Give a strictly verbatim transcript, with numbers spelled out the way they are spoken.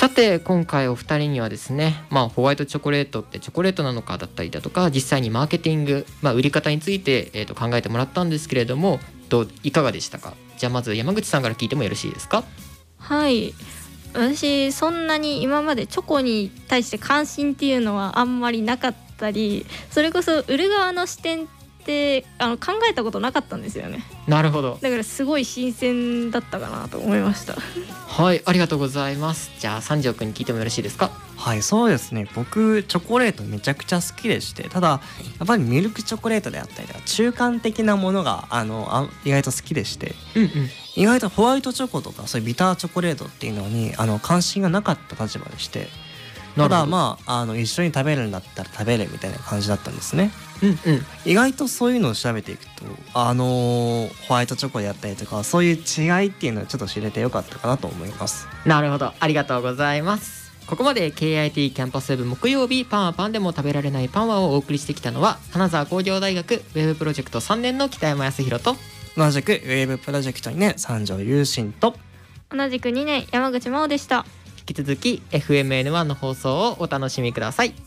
さて今回お二人にはですね、まあ、ホワイトチョコレートってチョコレートなのかだったりだとか、実際にマーケティング、まあ、売り方について、えー、と考えてもらったんですけれども、どういかがでしたか？じゃあまず山口さんから聞いてもよろしいですか？ はい、私そんなに今までチョコに対して関心っていうのはあんまりなかったり、それこそ売る側の視点ってあの考えたことなかったんですよね。 なるほど。 だからすごい新鮮だったかなと思いました。 はい、ありがとうございます。じゃあ三条くんに聞いてもよろしいですか？ はい、そうですね。僕チョコレートめちゃくちゃ好きでして、ただやっぱりミルクチョコレートであったりとか中間的なものがあのあ意外と好きでして、 うんうん、 意外とホワイトチョコとかそういうビターチョコレートっていうのにあの関心がなかった立場でして、ただまあ、あの一緒に食べるんだったら食べるみたいな感じだったんですね。 うんうん、 意外とそういうのを調べていくと、あのー、ホワイトチョコであったりとかそういう違いっていうのをちょっと知れてよかったかなと思います。 なるほど、ありがとうございます。ここまで ケーアイティー キャンパスウェブ木曜日パンはパンでも食べられないパンはをお送りしてきたのは、金沢工業大学ウェブプロジェクトさんねんの北山康弘と、 同じくウェブプロジェクトにねん三条優心と、 同じくにねん山口真央でした。 引き続き エフエムエヌワン の放送をお楽しみください。